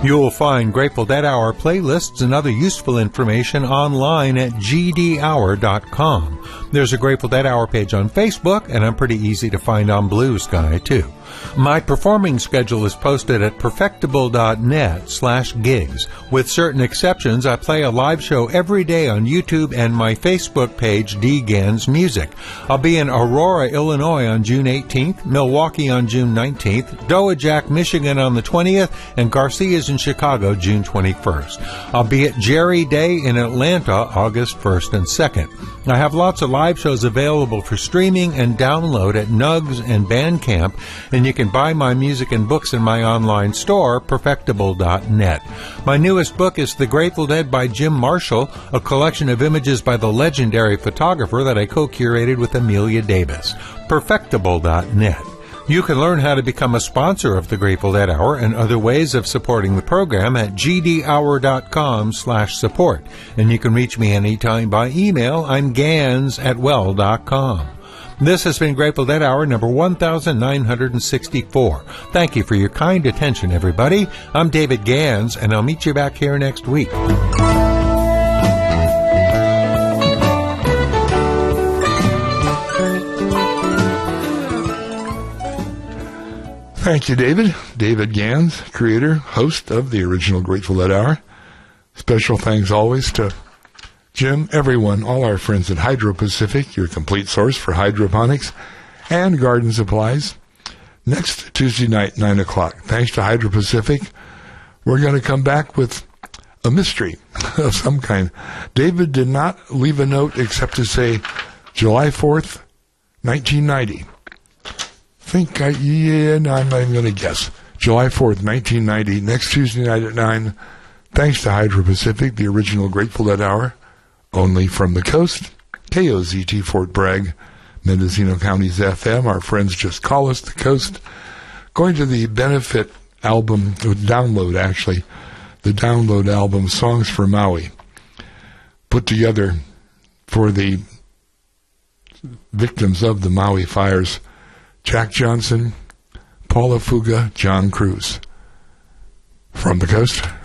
You'll find Grateful Dead Hour playlists and other useful information online at gdhour.com. There's a Grateful Dead Hour page on Facebook, and I'm pretty easy to find on Blue Sky, too. My performing schedule is posted at perfectable.net/gigs. With certain exceptions, I play a live show every day on YouTube and my Facebook page, D. Gans Music. I'll be in Aurora, Illinois on June 18th, Milwaukee on June 19th, Dowagiac, Michigan on the 20th, and Garcia's in Chicago June 21st. I'll be at Jerry Day in Atlanta August 1st and 2nd. I have lots of live shows available for streaming and download at Nugs and Bandcamp, and you can buy my music and books in my online store, perfectable.net. My newest book is The Grateful Dead by Jim Marshall, a collection of images by the legendary photographer that I co-curated with Amelia Davis. perfectable.net. You can learn how to become a sponsor of the Grateful Dead Hour and other ways of supporting the program at gdhour.com/support. And you can reach me anytime by email. I'm gans@well.com. This has been Grateful Dead Hour number 1964. Thank you for your kind attention, everybody. I'm David Gans, and I'll meet you back here next week. Thank you, David. David Gans, creator, host of the original Grateful Dead Hour. Special thanks always to Jim, everyone, all our friends at Hydro Pacific, your complete source for hydroponics and garden supplies. Next Tuesday night, 9 o'clock. Thanks to Hydro Pacific, we're going to come back with a mystery of some kind. David did not leave a note except to say July 4th, 1990. I'm not even going to guess. July 4th, 1990, next Tuesday night at 9. Thanks to Hydro Pacific, the original Grateful Dead Hour, only from the coast. KOZT Fort Bragg, Mendocino County's FM. Our friends just call us the coast. Going to the benefit album, download actually, the download album, Songs for Maui, put together for the victims of the Maui fires. Jack Johnson, Paula Fuga, John Cruz. From the coast.